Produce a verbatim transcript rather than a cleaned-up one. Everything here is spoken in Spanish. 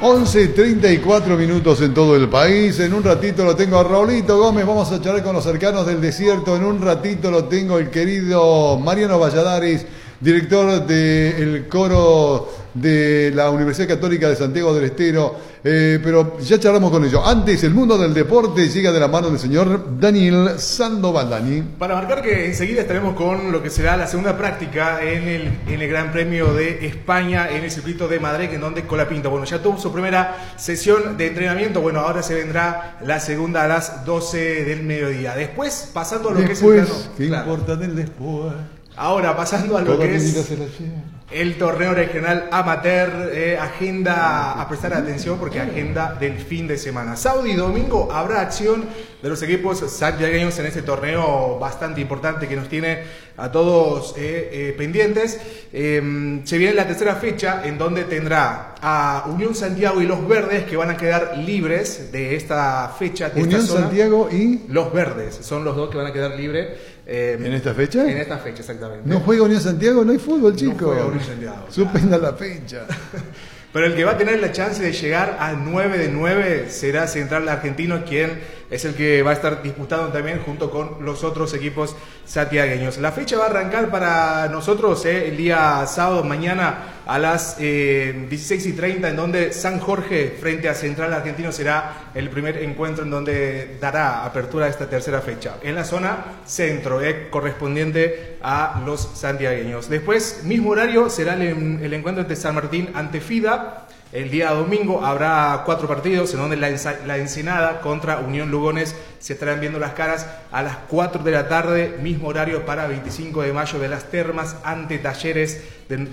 once treinta y cuatro minutos en todo el país. En un ratito lo tengo a Raulito Gómez. Vamos a charlar con los cercanos del desierto. En un ratito lo tengo el querido Mariano Valladares, director del coro de la Universidad Católica de Santiago del Estero. Eh, pero ya charlamos con ellos. Antes, el mundo del deporte llega de la mano del señor Daniel Sandoval. Dani. Para marcar que enseguida estaremos con lo que será la segunda práctica en el, en el Gran Premio de España en el circuito de Madrid, en donde Colapinto, bueno, ya tuvo su primera sesión de entrenamiento. Bueno, ahora se vendrá la segunda a las doce del mediodía. Después, pasando a lo después, que es el plano, ¿qué claro. importa del después? Ahora, pasando a lo Toda que es el torneo regional amateur, eh, agenda a prestar atención porque agenda del fin de semana. Sábado y domingo habrá acción de los equipos santiagueños en este torneo bastante importante que nos tiene a todos eh, eh, pendientes. Eh, se viene la tercera fecha en donde tendrá a Unión Santiago y Los Verdes, que van a quedar libres de esta fecha. De Unión esta zona. Santiago y Los Verdes son los dos que van a quedar libres. Eh, ¿En esta fecha? En esta fecha, exactamente. ¿No juega Unión Santiago? No hay fútbol, chicos. No juega Unión Santiago. Suspenda la fecha. Pero el que va a tener la chance de llegar a nueve de nueve será Central Argentino, quien es el que va a estar disputando también junto con los otros equipos santiagueños. La fecha va a arrancar para nosotros eh, el día sábado, mañana a las eh, dieciséis y treinta, en donde San Jorge frente a Central Argentino será el primer encuentro en donde dará apertura a esta tercera fecha. En la zona centro, eh, correspondiente a los santiagueños. Después, mismo horario, será el, el encuentro entre San Martín ante FIDA. El día domingo habrá cuatro partidos en donde la, la Ensenada contra Unión Lugones se estarán viendo las caras a las cuatro de la tarde, mismo horario para veinticinco de mayo de las Termas ante Talleres de